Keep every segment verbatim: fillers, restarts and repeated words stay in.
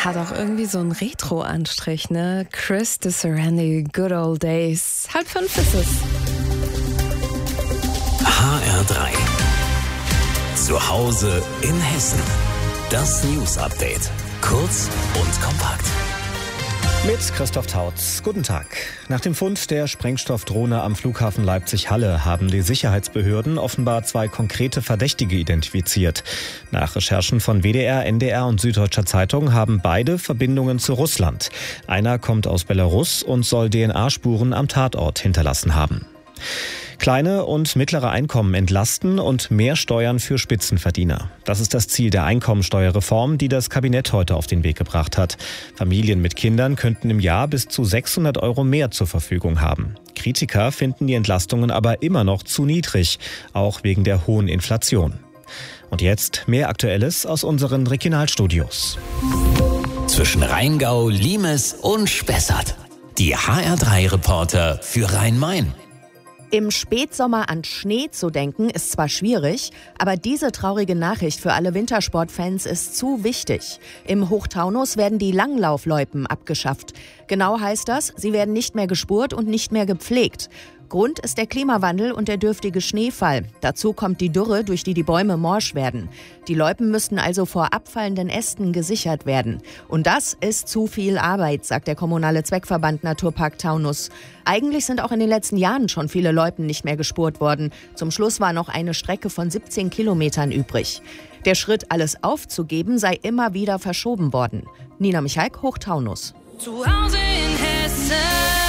Hat auch irgendwie so einen Retro-Anstrich, ne? Chris de Serenity, Good Old Days. Halb fünf ist es. H R drei. Zu Hause in Hessen. Das News-Update. Kurz und kompakt. Mit Christoph Tautz. Guten Tag. Nach dem Fund der Sprengstoffdrohne am Flughafen Leipzig-Halle haben die Sicherheitsbehörden offenbar zwei konkrete Verdächtige identifiziert. Nach Recherchen von W D R, N D R und Süddeutscher Zeitung haben beide Verbindungen zu Russland. Einer kommt aus Belarus und soll D N A-Spuren am Tatort hinterlassen haben. Kleine und mittlere Einkommen entlasten und mehr Steuern für Spitzenverdiener. Das ist das Ziel der Einkommensteuerreform, die das Kabinett heute auf den Weg gebracht hat. Familien mit Kindern könnten im Jahr bis zu sechshundert Euro mehr zur Verfügung haben. Kritiker finden die Entlastungen aber immer noch zu niedrig, auch wegen der hohen Inflation. Und jetzt mehr Aktuelles aus unseren Regionalstudios. Zwischen Rheingau, Limes und Spessart. Die H R drei Reporter für Rhein-Main. Im Spätsommer an Schnee zu denken, ist zwar schwierig, aber diese traurige Nachricht für alle Wintersportfans ist zu wichtig. Im Hochtaunus werden die Langlaufloipen abgeschafft. Genau heißt das, sie werden nicht mehr gespurt und nicht mehr gepflegt. Grund ist der Klimawandel und der dürftige Schneefall. Dazu kommt die Dürre, durch die die Bäume morsch werden. Die Loipen müssten also vor abfallenden Ästen gesichert werden. Und das ist zu viel Arbeit, sagt der kommunale Zweckverband Naturpark Taunus. Eigentlich sind auch in den letzten Jahren schon viele Loipen nicht mehr gespurt worden. Zum Schluss war noch eine Strecke von siebzehn Kilometern übrig. Der Schritt, alles aufzugeben, sei immer wieder verschoben worden. Nina Michalk, Hochtaunus. Zu Hause in Hessen.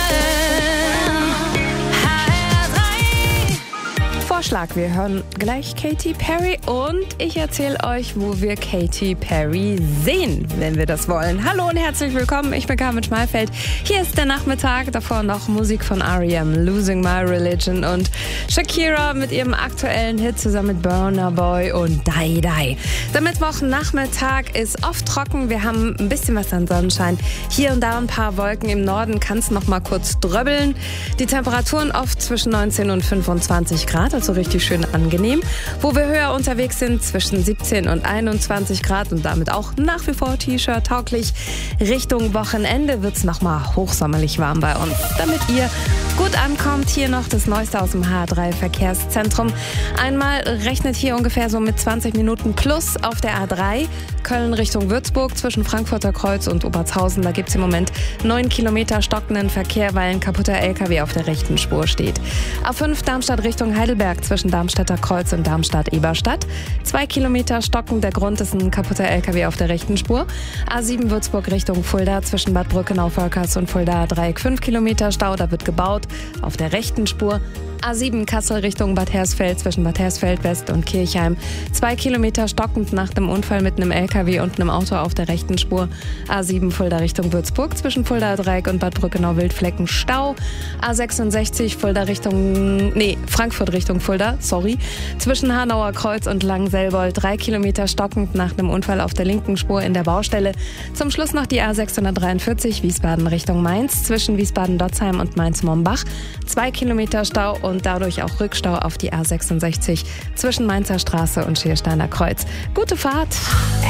Vorschlag, wir hören gleich Katy Perry und ich erzähle euch, wo wir Katy Perry sehen, wenn wir das wollen. Hallo und herzlich willkommen, ich bin Carmen Schmalfeld. Hier ist der Nachmittag, davor noch Musik von R E M, Losing My Religion und Shakira mit ihrem aktuellen Hit zusammen mit Burna Boy und Die Die. Der Mittwochnachmittag ist oft trocken, wir haben ein bisschen was an Sonnenschein. Hier und da ein paar Wolken, im Norden kann es noch mal kurz dröbbeln. Die Temperaturen oft zwischen neunzehn und fünfundzwanzig Grad, also richtig schön angenehm. Wo wir höher unterwegs sind, zwischen siebzehn und einundzwanzig Grad und damit auch nach wie vor T-Shirt tauglich. Richtung Wochenende wird es nochmal hochsommerlich warm bei uns. Damit ihr gut ankommt, hier noch das Neueste aus dem H drei Verkehrszentrum. Einmal rechnet hier ungefähr so mit zwanzig Minuten plus auf der A drei. Köln Richtung Würzburg zwischen Frankfurter Kreuz und Obertshausen. Da gibt es im Moment neun Kilometer stockenden Verkehr, weil ein kaputter L K W auf der rechten Spur steht. A fünf Darmstadt Richtung Heidelberg zwischen Darmstädter Kreuz und Darmstadt-Eberstadt. Zwei Kilometer stocken, der Grund ist ein kaputter L K W auf der rechten Spur. A sieben Würzburg Richtung Fulda zwischen Bad Brückenau-Volkers und Fulda-Dreieck fünf Kilometer Stau, da wird gebaut auf der rechten Spur. A sieben Kassel Richtung Bad Hersfeld zwischen Bad Hersfeld West und Kirchheim. Zwei Kilometer stockend nach dem Unfall mit einem L K W und einem Auto auf der rechten Spur. A sieben Fulda Richtung Würzburg zwischen Fulda Dreieck und Bad Brückenau-Wildflecken Stau. A sechsundsechzig Fulda Richtung, nee, Frankfurt Richtung Fulda, sorry. Zwischen Hanauer Kreuz und Langenselbold drei Kilometer stockend nach einem Unfall auf der linken Spur in der Baustelle. Zum Schluss noch die A sechshundertdreiundvierzig Wiesbaden Richtung Mainz zwischen Wiesbaden-Dotzheim und Mainz-Mombach. Zwei Kilometer Stau und dadurch auch Rückstau auf die A sechsundsechzig zwischen Mainzer Straße und Schiersteiner Kreuz. Gute Fahrt!